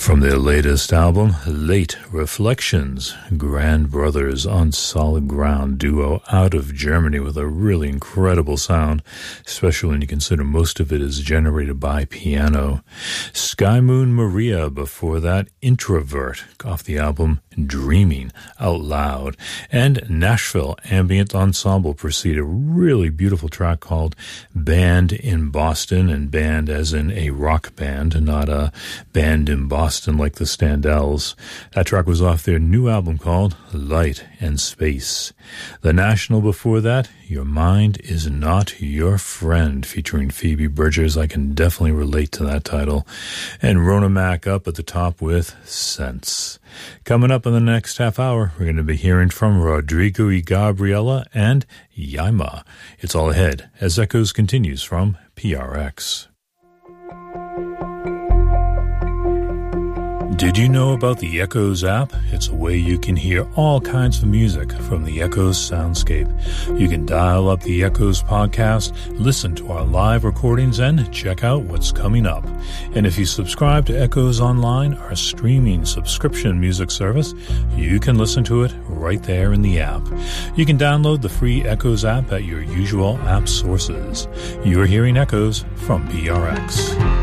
From their latest album, Late Reflections, Grand Brothers on Solid Ground duo out of Germany with a really incredible sound, especially when you consider most of it is generated by piano. Sky Moon Maria before that, Introvert off the album Dreaming Out Loud, and Nashville Ambient Ensemble preceded a really beautiful track called Band in Boston, and band as in a rock band, not a band in Boston like the Standells. That track was off their new album called Light and Space. The National before that, Your Mind Is Not Your Friend, featuring Phoebe Bridgers. I can definitely relate to that title. And Rona Mac up at the top with Sense. Coming up in the next half hour, we're going to be hearing from Rodrigo y Gabriela and Yaima. It's all ahead as Echoes continues from PRX. Did you know about the Echoes app? It's a way you can hear all kinds of music from the Echoes soundscape. You can dial up the Echoes podcast, listen to our live recordings, and check out what's coming up. And if you subscribe to Echoes Online, our streaming subscription music service, you can listen to it right there in the app. You can download the free Echoes app at your usual app sources. You're hearing Echoes from PRX.